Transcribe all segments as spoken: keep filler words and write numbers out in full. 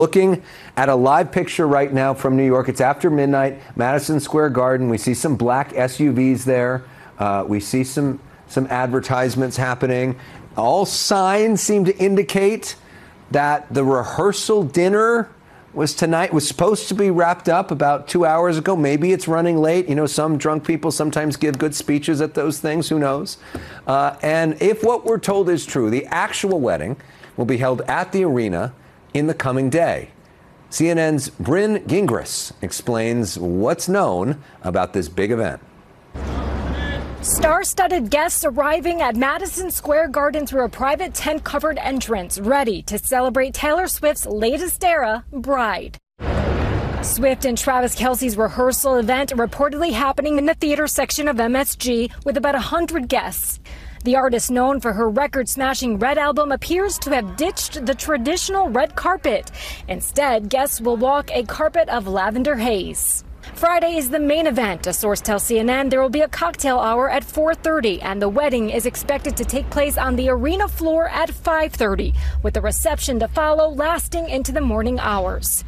Looking at a live picture right now from New York. It's after midnight, Madison Square Garden. We see some black S U Vs there. Uh, we see some some advertisements happening. All signs seem to indicate that the rehearsal dinner was tonight, was supposed to be wrapped up about two hours ago. Maybe it's running late. You know, some drunk people sometimes give good speeches at those things. Who knows? Uh, and if what we're told is true, the actual wedding will be held at the arena in the coming day. C N N's Bryn Gingras explains what's known about this big event. Star-studded guests arriving at Madison Square Garden through a private tent-covered entrance, ready to celebrate Taylor Swift's latest era, Bride. Swift and Travis Kelce's rehearsal event reportedly happening in the theater section of M S G with about one hundred guests. The artist, known for her record-smashing Red album, appears to have ditched the traditional red carpet. Instead, guests will walk a carpet of lavender haze. Friday is the main event. A source tells C N N there will be a cocktail hour at four thirty, and the wedding is expected to take place on the arena floor at five thirty, with the reception to follow lasting into the morning hours.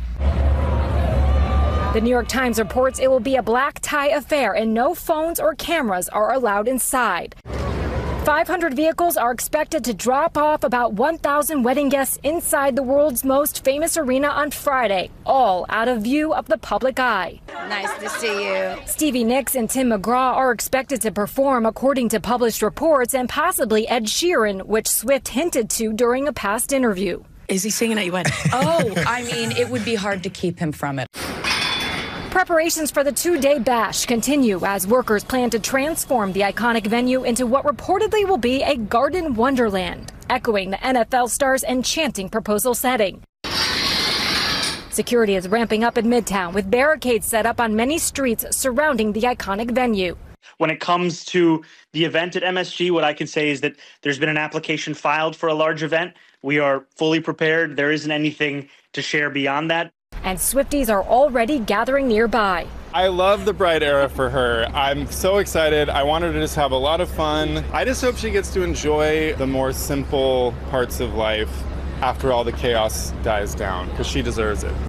The New York Times reports it will be a black tie affair and no phones or cameras are allowed inside. five hundred vehicles are expected to drop off about one thousand wedding guests inside the world's most famous arena on Friday, all out of view of the public eye. Nice to see you. Stevie Nicks and Tim McGraw are expected to perform according to published reports, and possibly Ed Sheeran, which Swift hinted to during a past interview. Is he singing at your wedding? Oh, I mean, it would be hard to keep him from it. Preparations for the two-day bash continue as workers plan to transform the iconic venue into what reportedly will be a garden wonderland, echoing the N F L star's enchanting proposal setting. Security is ramping up in Midtown with barricades set up on many streets surrounding the iconic venue. When it comes to the event at M S G, what I can say is that there's been an application filed for a large event. We are fully prepared. There isn't anything to share beyond that. And Swifties are already gathering nearby. I love the Bride era for her. I'm so excited. I want her to just have a lot of fun. I just hope she gets to enjoy the more simple parts of life after all the chaos dies down, because she deserves it.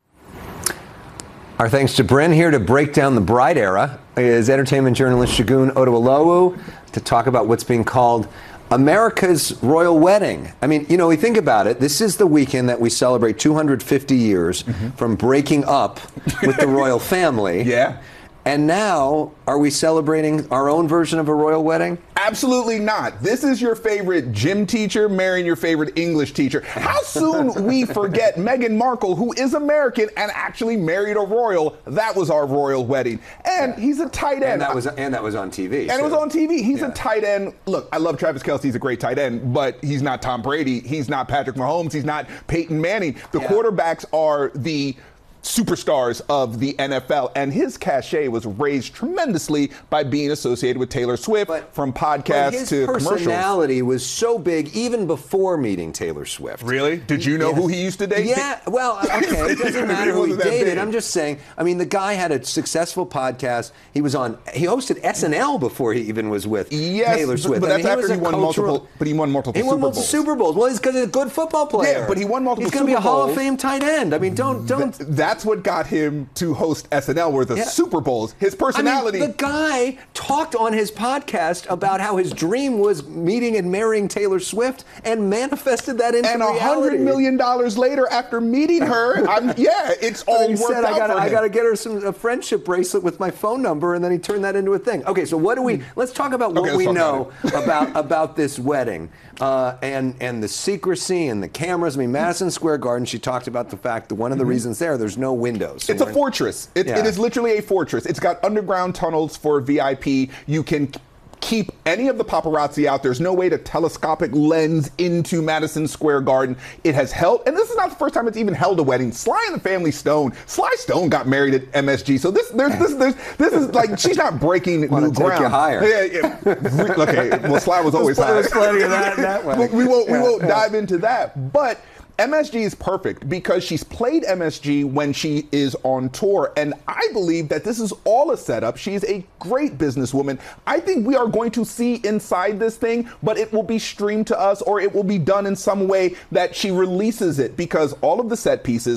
Our thanks to Bryn. Here to break down the Bride era is entertainment journalist Segun Oduolowu to talk about what's being called America's royal wedding. I mean, you know, we think about it. This is the weekend that we celebrate two hundred fifty years mm-hmm. from breaking up with the royal family. Yeah. And now, are we celebrating our own version of a royal wedding? Absolutely not. This is your favorite gym teacher marrying your favorite English teacher. How soon we forget Meghan Markle, who is American and actually married a royal. That was our royal wedding. And yeah. he's a tight end. And that was and that was on T V. And so. It was on T V. He's yeah. a tight end. Look, I love Travis Kelce. He's a great tight end, but he's not Tom Brady. He's not Patrick Mahomes. He's not Peyton Manning. The yeah. quarterbacks are the superstars of the N F L, and his cachet was raised tremendously by being associated with Taylor Swift, but, from podcasts to commercials. His personality was so big even before meeting Taylor Swift. Really? Did you know yes. who he used to date? Yeah, well, okay, it doesn't matter who he dated. I'm just saying, I mean, the guy had a successful podcast. He was on, he hosted S N L before he even was with yes, Taylor Swift. But, but I mean, that's after he, he won cultural, multiple, but he won multiple he Super won Bowls. multiple Super Bowls. Well, he's because he's a good football player. Yeah, but he won multiple Super Bowls. He's going to be a Hall of Fame tight end. I mean, don't, don't. Th- that's what got him to host S N L, were the yeah. Super Bowls. His personality. I mean, the guy talked on his podcast about how his dream was meeting and marrying Taylor Swift, and manifested that into and reality. And a hundred million dollars later, after meeting her, I'm, yeah, it's all he worked said, out I gotta, for him. I got to get her some a friendship bracelet with my phone number, and then he turned that into a thing. Okay, so what do we? Let's talk about what okay, we know about about about this wedding uh, and and the secrecy and the cameras. I mean, Madison Square Garden. She talked about the fact that one of the mm-hmm. reasons there, there's no windows. So it's a fortress. It, yeah. it is literally a fortress. It's got underground tunnels for V I P. You can keep any of the paparazzi out. There's no way to telescopic lens into Madison Square Garden. It has held, and this is not the first time it's even held a wedding. Sly and the Family Stone. Sly Stone got married at M S G. So this, there's, this, there's, this is like she's not breaking new ground. Take you higher. Yeah, yeah. Okay. Well, Sly was always high. There's plenty of that that way. We won't, we yeah, won't yeah. dive into that, but M S G is perfect because she's played M S G when she is on tour, and I believe that this is all a setup. She's a great businesswoman. I think we are going to see inside this thing, but it will be streamed to us or it will be done in some way that she releases it, because all of the set pieces